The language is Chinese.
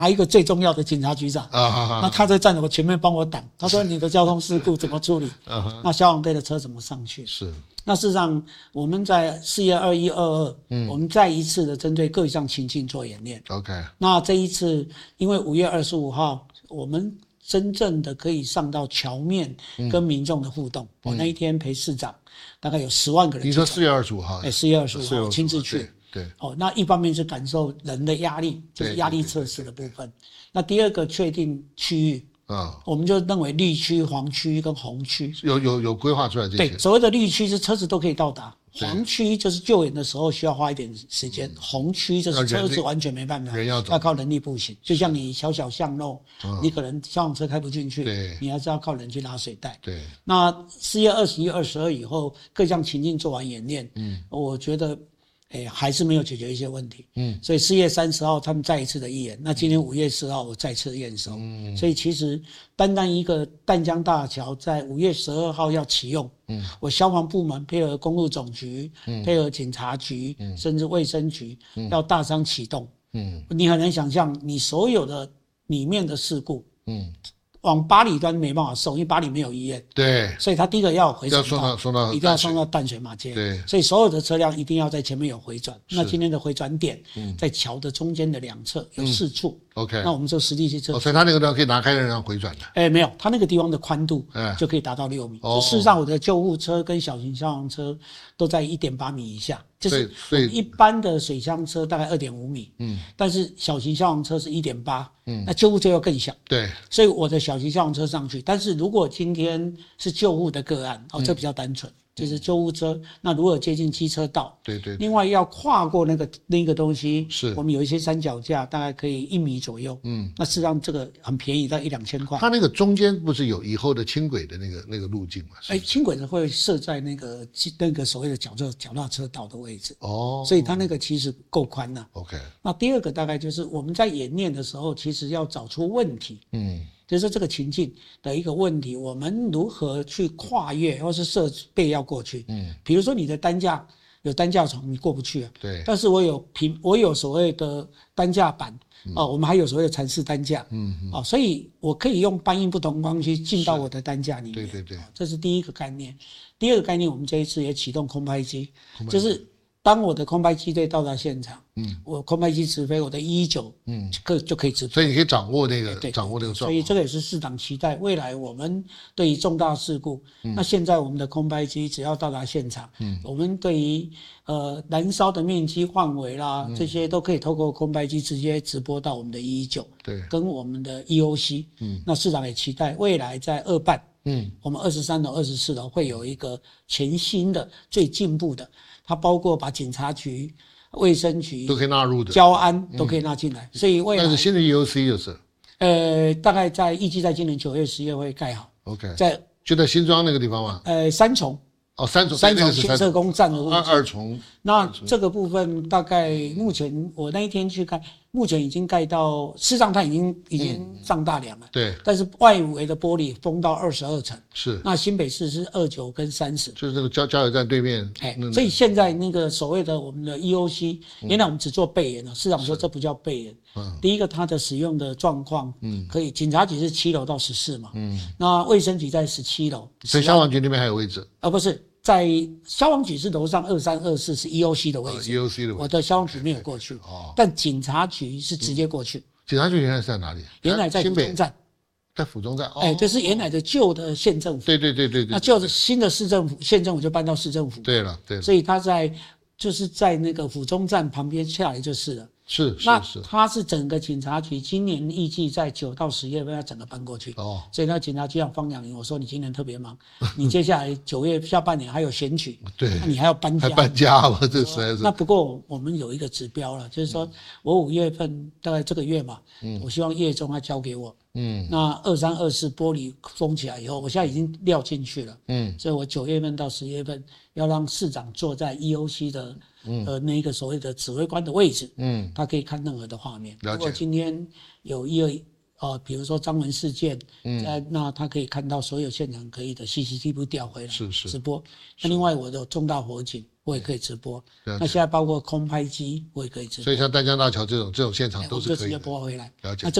还有一个最重要的警察局长那他在站我前面帮我挡，他说你的交通事故怎么处理？那消防队的车怎么上去？ 是。 那事实上，我们在4月21、22，我们再一次的针对各项情境做演练。 OK。 那这一次，因为5月25号，我们真正的可以上到桥面跟民众的互动。我那一天陪市长，大概有10万个人。 你说4月25号 ？4月25号亲自去。 对。 那一方面是感受人的压力，就是压力测试的部分。那第二个确定区域。我们就认为绿区、黄区跟红区有规划出来这些。 对，所谓的绿区是车子都可以到达，黄区就是救援的时候需要花一点时间，红区就是车子完全没办法，要靠人力步行。就像你小小巷弄，你可能消防车开不进去，你还是要靠人去拉水带。 对。 那4月21、22以后，各项情境做完演练，我觉得。还是没有解决一些问题。所以4月30号他们再一次的议演，那今天5月4号我再次验收。所以其实单单一个淡江大桥在5月12号要启用，我消防部门配合公路总局，配合警察局，甚至卫生局，要大商启动。你很难想象，你所有的里面的事故，往八里端没办法送，因为八里没有医院。 对， 所以他第一个要回转到一定要送到淡水马街。 对， 所以所有的车辆一定要在前面有回转。那今天的回转点，在桥的中间的两侧有4处。 OK， 那我们就实地去测试。 所以他那个地方可以拿开的让回转的。 没有，他那个地方的宽度就可以达到6米。事实上，我的救护车跟小型消防车都在1.8米以下。就是一般的水箱车大概2.5米，但是小型消防车是1.8，那救护车要更小， 对， 所以我的小型消防车上去。但是如果今天是救护的个案，这比较单纯，就是救护车，那如果接近机车道， 对。 另外要跨过那个东西， 是我们有一些三脚架，大概可以1米左右，那事实上这个很便宜，在1-2千块。 它那个中间不是有以后的轻轨的那个路径吗？ 轻轨会设在那个所谓的脚踏车道的位置，所以它那个其实够宽了。 OK， 那第二个大概就是我们在演练的时候，其实要找出问题，就是这个情境的一个问题，我们如何去跨越，或是设备要过去。比如说你的担架有担架床，你过不去啊。 对。 但是我有所谓的担架板，我们还有所谓的缠式担架，所以我可以用搬运不同光去进到我的担架里面。 对。 这是第一个概念。第二个概念，我们这一次也启动空拍机，就是当我的空拍机队到达现场，我空拍机直飞，我的119，就可以直飞。 所以你可以掌握那个状况。 所以这个也是市长期待未来我们对于重大事故，那现在我们的空拍机只要到达现场，我们对于燃烧的面积范围啦，这些都可以透过空拍机直接直播到我们的119， 对， 跟我们的 EOC。那市长也期待未来在2办，我们23楼、24楼会有一个全新的、最进步的。它包括把警察局、卫生局都可以纳入的， 交安都可以纳进来，所以未来。 但是新的 EOC 就是， 大概预计在今年9月、10月会盖好。 OK， 就在新庄那个地方吗？ 三重。 三重新社工站的位置。 二重。 那这个部分大概目前我那一天去看，目前已经盖到，事实上它已经上大梁了。 对。 但是外围的玻璃封到22层。 是。 那新北市是29跟30。 就是那个加油站对面。 所以现在那个所谓的我们的 EOC，原来我们只做备援了，市长说这不叫备援。第一个它的使用的状况，可以，警察局是7楼到14嘛，那卫生局在17楼。 所以消防局那边还有位置？ 不是。在消防局是楼上23、24是 EOC 的位置 ，EOC 的位置， 我的消防局没有过去，但警察局是直接过去。 警察局原来是在哪里？ 原来在府中站， 在府中站。 这是原来的旧的县政府。 对。 那旧的新的市政府、县政府就搬到市政府。 对了。 所以他就是在那个府中站旁边下来就是了。 是。 那它是整个警察局今年预计在9到10月份要整个搬过去。所以那警察局长方养林我说你今年特别忙，你接下来9月下半年还有选举， 对， 那你还要搬家。 还搬家吗？这实在是。 那不过我们有一个指标了，就是说我5月份大概这个月嘛，我希望月中他交给我。那23、24玻璃封起来以后，我现在已经料进去了。所以我9月份到10月份要让市长坐在 EOC 的那个所谓的指挥官的位置。他可以看任何的画面。如果今天有比如说张文事件，那他可以看到所有现场可以的 CCTV 调回来， 是直播。那另外我的重大火警我也可以直播， 那现在包括空拍机我也可以直播。 所以像丹江大桥这种现场都是可以的。 就直接播回来。 了解。